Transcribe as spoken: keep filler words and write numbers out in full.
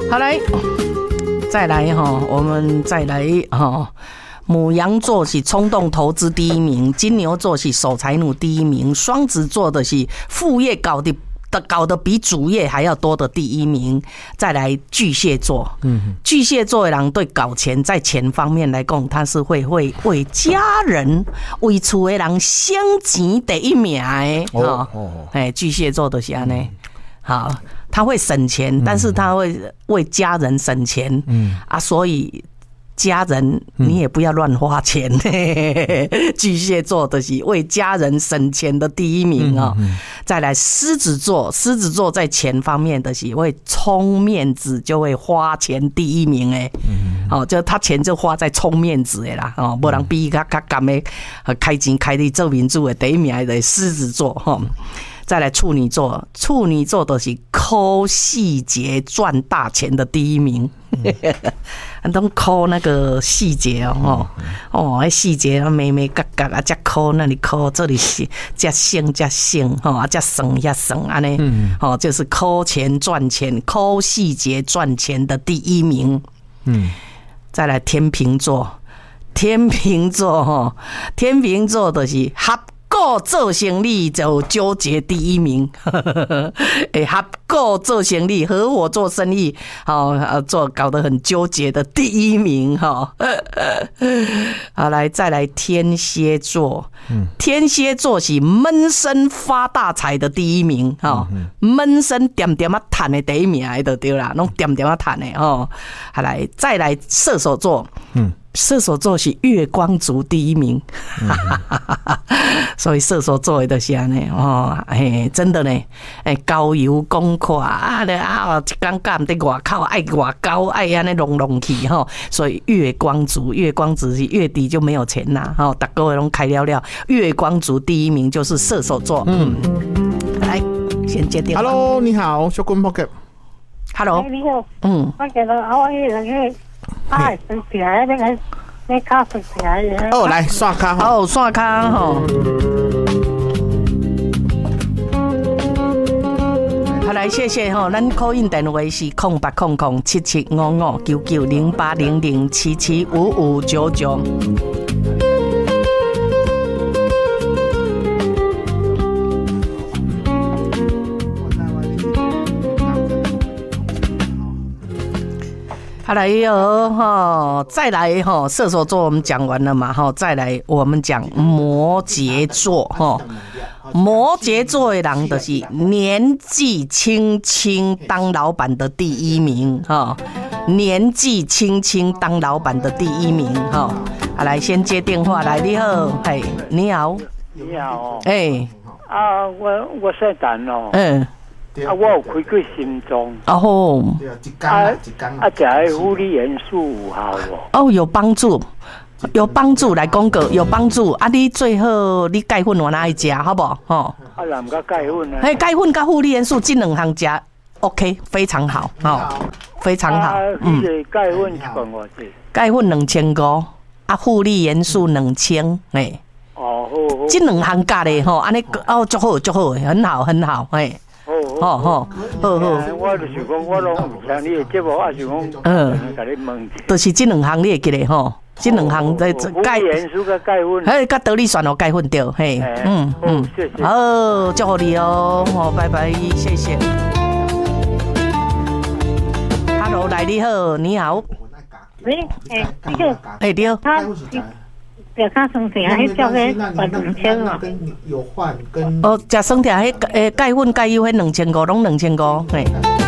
好来，再来哈，我们再来哈。牡羊座是冲动投资第一名，金牛座是守财奴第一名，双子座的是副业搞的搞得比主业还要多的第一名。再来巨蟹座，嗯，巨蟹座的人对搞钱在钱方面来讲，他是会会为家人、为厝的人省钱第一名的哦哦，哎，巨蟹座的是安尼，好，他会省钱，但是他会为家人省钱，嗯啊，所以。家人，你也不要乱花钱。嗯、巨蟹座的是为家人省钱的第一名哦。嗯嗯、再来狮子座，狮子座在钱方面的是为充面子就会花钱第一名哎。嗯、哦，就他钱就花在充面子的啦。哦，没人比他较甘的开钱开的做民主的第一名的狮子座哈。哦再来处女座，处女座都是抠细节赚大钱的第一名，嗯、都抠那个细节哦，哦，那细节啊，眉眉角角啊，加抠那里抠，这里是加省加省，哈，啊加省加省啊呢，哦，就是抠钱赚钱，抠细节赚钱的第一名。嗯，再来天秤座，天秤座哈，天秤座的是合。够做生意就纠结第一名，哎，合够做生意，合伙做生意，好，做搞得很纠结的第一名哈。好，来再来天蝎座，天蝎座是闷声发大财的第一名哈，闷声点点啊赚的第一名就对啦，拢点点啊赚的哦。好来再来射手座，嗯。射手座是月光族第一名，所以射手座的就是安尼哦，嘿，真的呢，哎，交友公阔啊，啊，一刚刚在外口爱外高爱安尼弄弄去吼，所以月光族，月光族是月底就没有钱拿，吼，大家拢开了了，月光族第一名就是射手座，嗯，来先接电话。 Hello， 你好，小坤 Pocket。Hello， 你好，嗯，我觉得我一人去。啊，生起来那个那卡生起来哦，来刷卡哦，刷卡哈。好，来谢谢哈，咱 call in 电话是空八空空七七五五九九零八零零七七五五九九。好来哟哈，再来哈，射手座我们讲完了嘛哈，再来我们讲摩羯座哈。摩羯座的人就是年纪轻轻当老板的第一名哈，年纪轻轻当老板的第一名哈。好来先接电话来，你好，嘿，你好， 你好， 哎、欸， 啊，我我姓陈哦， 嗯。 啊，我有开过心脏， 哦吼， 啊啊，食个护理元素有效无？ 哦，有帮助，有帮助，来讲个有帮助。啊，你最好你钙粉我哪会食，好不好？吼， 啊，南甲钙粉啊， 嘿，钙粉甲护理元素这两项食 ，OK， 非常好，哦，非常好。 嗯，钙粉一罐偌济？ 钙粉两千五，啊，护理元素两千，哎， 哦，好好， 这两项加的吼，安尼哦，足好足好，很好很好，哎。好好好好， 我就是讲，我拢有听你的节目，我是讲，嗯，甲你问， 就是这两项你会记得吼，这两项在钙元素甲钙粉， 嘿，甲得力酸哦，钙粉对，嘿，嗯嗯，谢谢，好，祝福你哦，好，拜拜，谢谢。Hello， 来你好，你好， 喂，哎，你好， 哎你好， 他。食卡生甜，迄叫个万两千哦。 有换跟哦，食生甜，迄诶钙粉钙油，迄两千五，拢两千五，嘿。